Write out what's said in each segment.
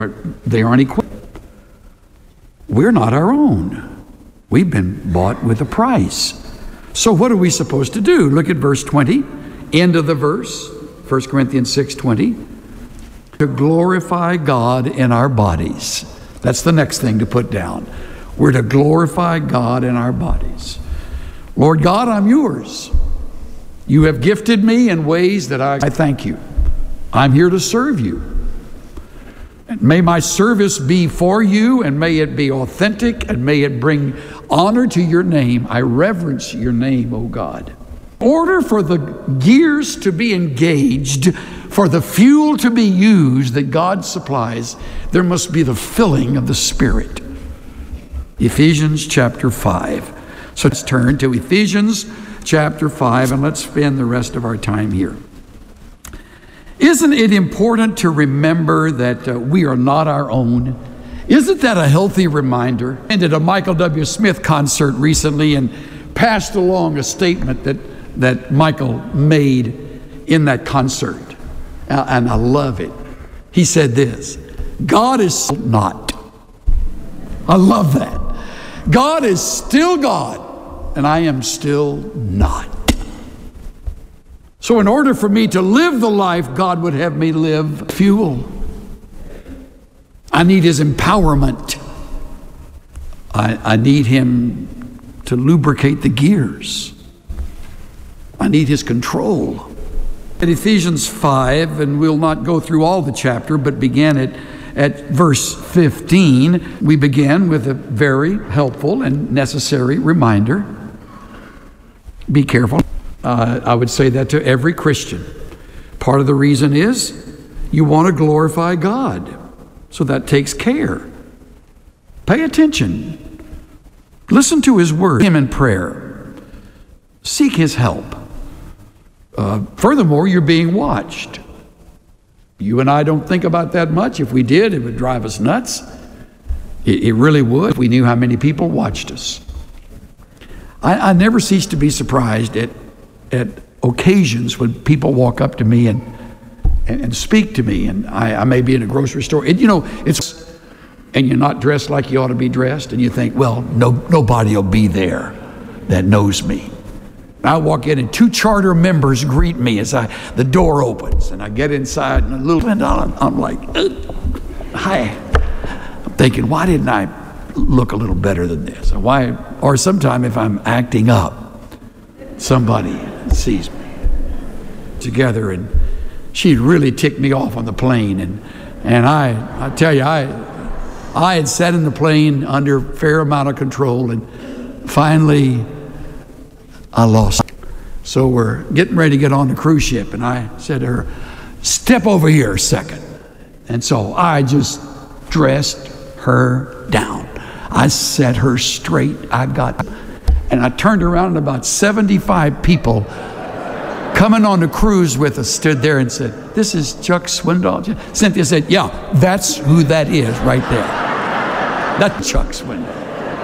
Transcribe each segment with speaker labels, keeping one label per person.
Speaker 1: They aren't equipped. We're not our own. We've been bought with a price. So what are we supposed to do? Look at verse 20, end of the verse, 1 Corinthians 6:20. To glorify God in our bodies. That's the next thing to put down. We're to glorify God in our bodies. Lord God, I'm yours. You have gifted me in ways that I thank you. I'm here to serve you. And may my service be for you, and may it be authentic, and may it bring honor to your name. I reverence your name, O God. In order for the gears to be engaged, for the fuel to be used that God supplies, there must be the filling of the Spirit. Ephesians chapter 5. So let's turn to Ephesians chapter 5, and let's spend the rest of our time here. Isn't it important to remember that we are not our own? Isn't that a healthy reminder? I attended a Michael W. Smith concert recently and passed along a statement that Michael made in that concert. And I love it. He said this: God is not. I love that. God is still God, and I am still not. So in order for me to live the life God would have me live, fuel, I need His empowerment. I need Him to lubricate the gears. I need His control. At Ephesians 5, and we'll not go through all the chapter, but begin at verse 15, we begin with a very helpful and necessary reminder. Be careful. I would say that to every Christian. Part of the reason is you want to glorify God. So that takes care. Pay attention. Listen to His word. Him in prayer. Seek His help. Furthermore, you're being watched. You and I don't think about that much. If we did, it would drive us nuts. It really would if we knew how many people watched us. I never cease to be surprised at occasions when people walk up to me and speak to me, and I may be in a grocery store, and and you're not dressed like you ought to be dressed, and you think, well, nobody will be there that knows me. I walk in and 2 charter members greet me as the door opens, and I get inside, and I'm like, hi. I'm thinking, why didn't I look a little better than this? Or sometime if I'm acting up, somebody sees me together, and she'd really ticked me off on the plane, and I tell you, I had sat in the plane under a fair amount of control, and finally I lost it. So we're getting ready to get on the cruise ship, and I said to her, step over here a second. And so I just dressed her down. I set her straight. And I turned around, and about 75 people coming on the cruise with us stood there and said, this is Chuck Swindoll. Cynthia said, yeah, that's who that is right there. That's Chuck Swindoll.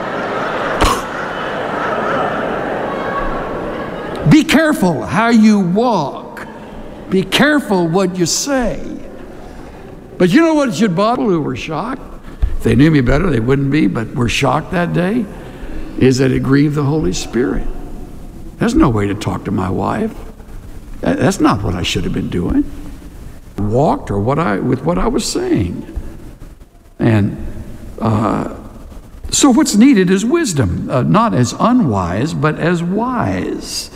Speaker 1: Be careful how you walk. Be careful what you say. But you know what should bother people who were shocked? If they knew me better, they wouldn't be, but were shocked that day, is that it grieved the Holy Spirit. There's no way to talk to my wife. That's not what I should have been doing. I walked with what I was saying. And so what's needed is wisdom, not as unwise, but as wise.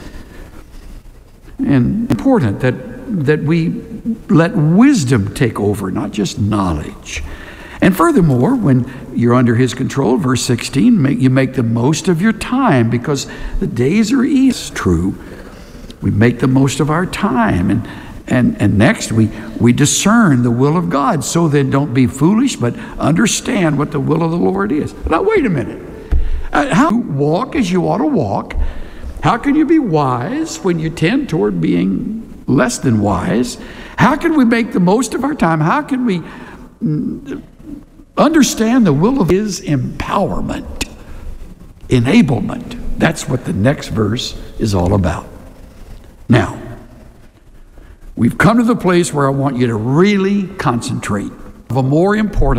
Speaker 1: And important that we let wisdom take over, not just knowledge. And furthermore, when you're under His control, verse 16, you make the most of your time because the days are easy. It's true. We make the most of our time. And next, we discern the will of God. So then don't be foolish, but understand what the will of the Lord is. Now, wait a minute. How do you walk as you ought to walk? How can you be wise when you tend toward being less than wise? How can we make the most of our time? How can we understand the will of His empowerment, enablement? That's what the next verse is all about. Now, we've come to the place where I want you to really concentrate. a more important